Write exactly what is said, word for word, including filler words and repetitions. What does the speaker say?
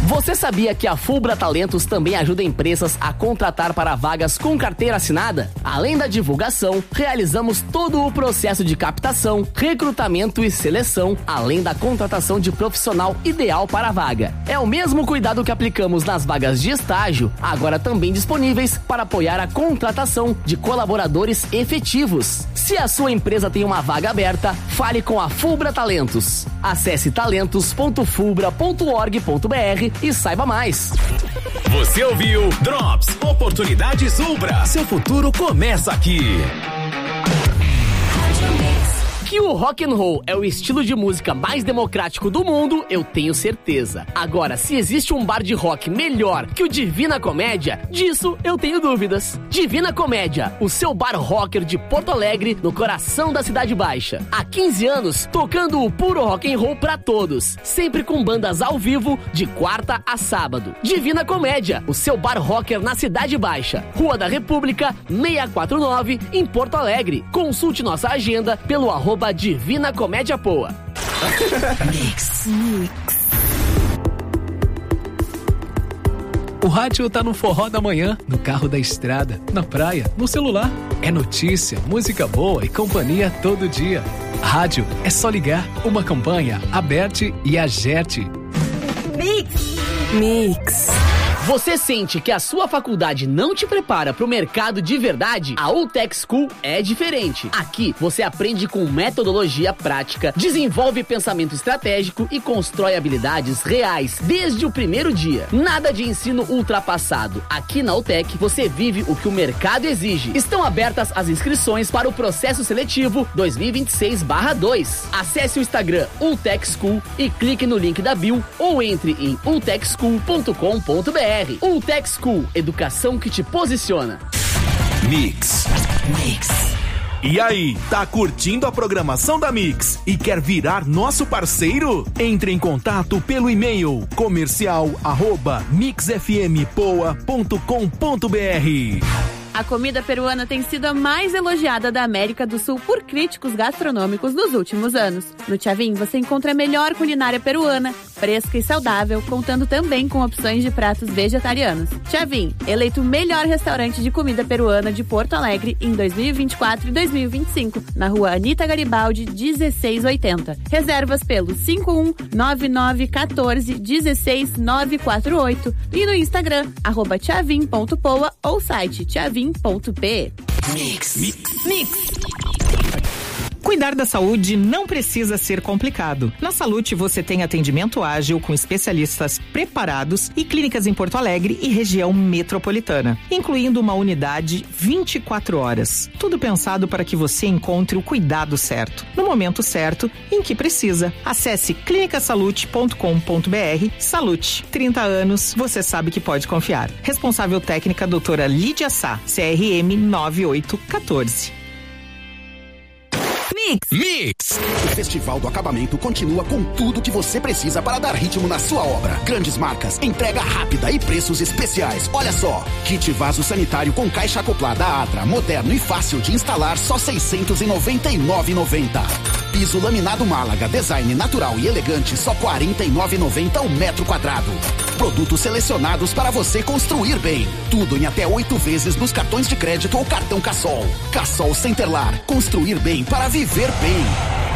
Você sabia que a Fulbra Talentos também ajuda empresas a contratar para vagas com carteira assinada? Além da divulgação, realizamos todo o processo de captação, recrutamento e seleção, além da contratação de profissional ideal para a vaga. É o mesmo cuidado que aplicamos nas vagas de estágio, agora também disponíveis para apoiar a contratação de colaboradores efetivos. Se a sua empresa tem uma vaga aberta, fale com a Fulbra Talentos. Acesse talentos ponto fulbra ponto org ponto br e saiba mais. Você ouviu Drops, Oportunidades Ubra. Seu futuro começa aqui. Que o rock and roll é o estilo de música mais democrático do mundo, eu tenho certeza. Agora, se existe um bar de rock melhor que o Divina Comédia, disso eu tenho dúvidas. Divina Comédia, o seu bar rocker de Porto Alegre, no coração da Cidade Baixa. Há quinze anos, tocando o puro rock and roll pra todos, sempre com bandas ao vivo, de quarta a sábado. Divina Comédia, o seu bar rocker na Cidade Baixa, Rua da República, seiscentos e quarenta e nove, em Porto Alegre. Consulte nossa agenda pelo arroba Divina Comédia Poa. Mix. Mix. O rádio tá no forró da manhã, no carro da estrada, na praia, no celular. É notícia, música boa e companhia todo dia. Rádio é só ligar. Uma campanha, Aberte e Agerte. Mix. Mix. Você sente que a sua faculdade não te prepara para o mercado de verdade? A UTech School é diferente. Aqui você aprende com metodologia prática, desenvolve pensamento estratégico e constrói habilidades reais desde o primeiro dia. Nada de ensino ultrapassado. Aqui na UTech você vive o que o mercado exige. Estão abertas as inscrições para o processo seletivo dois mil e vinte e seis barra dois. Acesse o Instagram UTech School e clique no link da bio ou entre em utech school ponto com ponto br. UTech School, educação que te posiciona. Mix. Mix. E aí, tá curtindo a programação da Mix e quer virar nosso parceiro? Entre em contato pelo e-mail comercial arroba mixfmpoa ponto com ponto br. A comida peruana tem sido a mais elogiada da América do Sul por críticos gastronômicos nos últimos anos. No Chavin você encontra a melhor culinária peruana, fresca e saudável, contando também com opções de pratos vegetarianos. Chavin, eleito o melhor restaurante de comida peruana de Porto Alegre em dois mil e vinte e quatro e dois mil e vinte e cinco, na rua Anita Garibaldi, dezesseis oitenta. Reservas pelo cinco um nove nove um quatro um seis nove quatro oito e no Instagram, arroba chavin ponto poa ou site chavin ponto p. Mix. Mix. Mix. Cuidar da saúde não precisa ser complicado. Na Salute você tem atendimento ágil com especialistas preparados e clínicas em Porto Alegre e região metropolitana, incluindo uma unidade vinte e quatro horas. Tudo pensado para que você encontre o cuidado certo, no momento certo, em que precisa. Acesse clinica salute ponto com ponto br. Salute, trinta anos, você sabe que pode confiar. Responsável técnica doutora Lídia Sá, C R M nove oito um quatro. Mix. Mix. O Festival do Acabamento continua com tudo que você precisa para dar ritmo na sua obra. Grandes marcas, entrega rápida e preços especiais. Olha só, kit vaso sanitário com caixa acoplada Atra, moderno e fácil de instalar, só seiscentos e noventa e nove reais e noventa centavos. Piso laminado Málaga, design natural e elegante, só quarenta e nove reais e noventa centavos o metro quadrado. Produtos selecionados para você construir bem. Tudo em até oito vezes nos cartões de crédito ou cartão Cassol. Cassol Centerlar, construir bem para viver bem.